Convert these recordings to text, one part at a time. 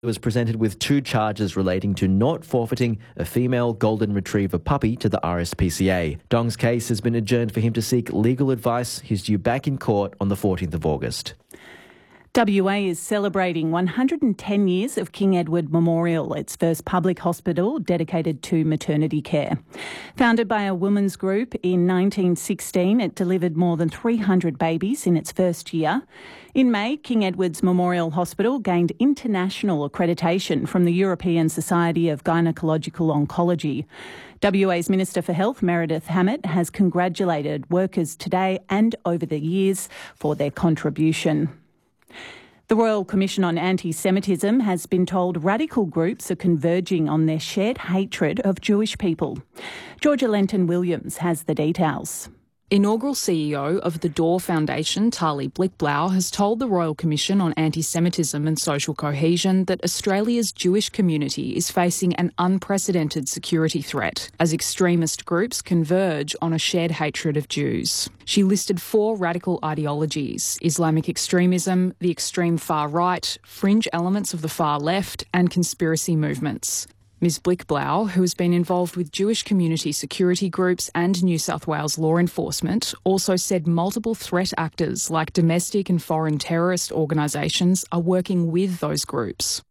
was presented with 2 charges relating to not forfeiting a female golden retriever puppy to the RSPCA. Dong's case has been adjourned for him to seek legal advice. He's due back in court on the 14th of August. WA is celebrating 110 years of King Edward Memorial, its first public hospital dedicated to maternity care. Founded by a women's group in 1916, it delivered more than 300 babies in its first year. In May, King Edward's Memorial Hospital gained international accreditation from the European Society of Gynecological Oncology. WA's Minister for Health, Meredith Hammett, has congratulated workers today and over the years for their contribution. The Royal Commission on Anti-Semitism has been told radical groups are converging on their shared hatred of Jewish people. Georgia Lenton-Williams has the details. Inaugural CEO of the Door Foundation, Tali Blickblau, has told the Royal Commission on Anti-Semitism and Social Cohesion that Australia's Jewish community is facing an unprecedented security threat as extremist groups converge on a shared hatred of Jews. She listed 4 radical ideologies: Islamic extremism, the extreme far right, fringe elements of the far left, and conspiracy movements. Ms Blickblau, who has been involved with Jewish community security groups and New South Wales law enforcement, also said multiple threat actors like domestic and foreign terrorist organisations are working with those groups.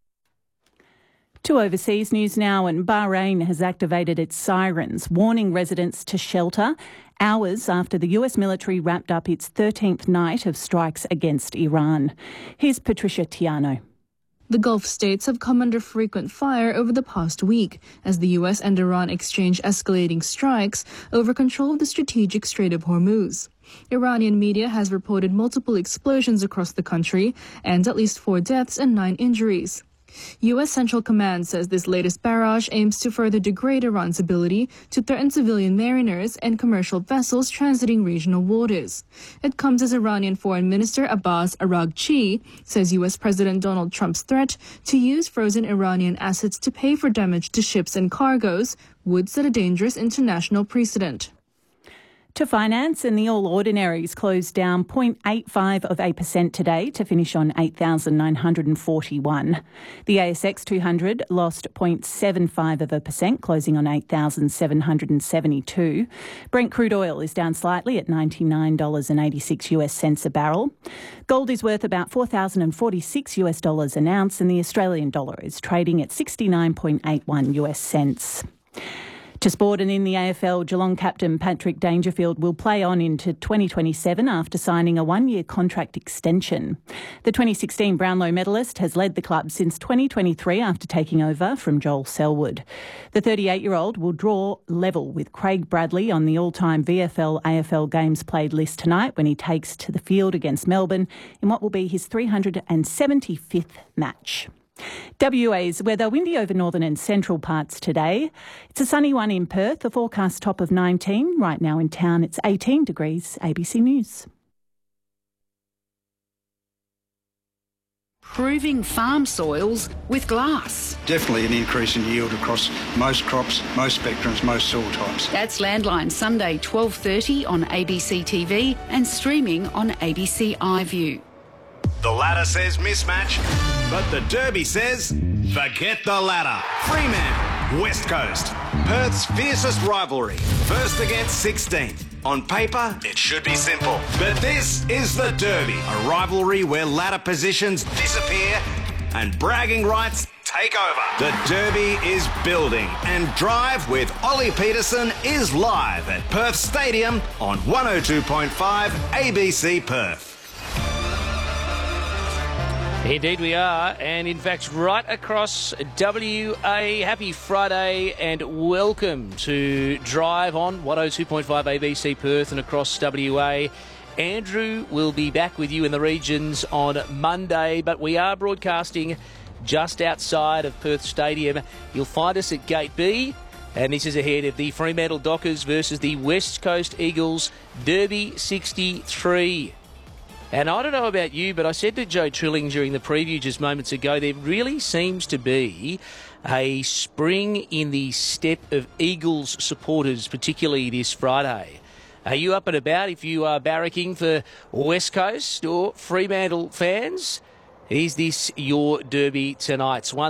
To overseas news now, and Bahrain has activated its sirens, warning residents to shelter hours after the US military wrapped up its 13th night of strikes against Iran. Here's Patricia Tiano. The Gulf states have come under frequent fire over the past week as the US and Iran exchange escalating strikes over control of the strategic Strait of Hormuz. Iranian media has reported multiple explosions across the country and at least 4 deaths and 9 injuries. U.S. Central Command says this latest barrage aims to further degrade Iran's ability to threaten civilian mariners and commercial vessels transiting regional waters. It comes as Iranian Foreign Minister Abbas Araghchi says U.S. President Donald Trump's threat to use frozen Iranian assets to pay for damage to ships and cargoes would set a dangerous international precedent. To finance, and the All Ordinaries closed down 0.85% today to finish on 8,941. The ASX 200 lost 0.75%, closing on 8,772. Brent crude oil is down slightly at $99.86 a barrel. Gold is worth about $4,046 an ounce, and the Australian dollar is trading at 69.81 cents. To sport, and in the AFL, Geelong captain Patrick Dangerfield will play on into 2027 after signing a 1-year contract extension. The 2016 Brownlow medalist has led the club since 2023 after taking over from Joel Selwood. The 38-year-old will draw level with Craig Bradley on the all-time VFL-AFL games played list tonight when he takes to the field against Melbourne in what will be his 375th match. WA's weather: windy over northern and central parts today. It's a sunny one in Perth, a forecast top of 19. Right now in town it's 18 degrees. ABC News. Proving farm soils with glass. Definitely an increase in yield across most crops, most spectrums, most soil types. That's Landline, Sunday 12:30 on ABC TV and streaming on ABC iView. The ladder says mismatch, but the Derby says forget the ladder. Fremantle, West Coast, Perth's fiercest rivalry. First against 16th. On paper, it should be simple. But this is the Derby, a rivalry where ladder positions disappear and bragging rights take over. The Derby is building, and Drive with Ollie Peterson is live at Perth Stadium on 102.5 ABC Perth. Indeed we are, and in fact right across WA. Happy Friday and welcome to Drive on 102.5 ABC Perth and across WA. Andrew will be back with you in the regions on Monday, but we are broadcasting just outside of Perth Stadium. You'll find us at Gate B, and this is ahead of the Fremantle Dockers versus the West Coast Eagles Derby 63. And I don't know about you, but I said to Joe Trilling during the preview just moments ago, there really seems to be a spring in the step of Eagles supporters, particularly this Friday. Are you up and about if you are barracking for West Coast or Fremantle fans? Is this your derby tonight? One